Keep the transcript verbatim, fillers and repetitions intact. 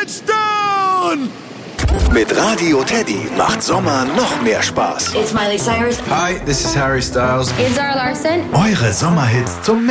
Touchdown! Mit Radio Teddy macht Sommer noch mehr Spaß. It's Miley Cyrus. Hi, this is Harry Styles. It's Zara Larsson. Eure Sommerhits zum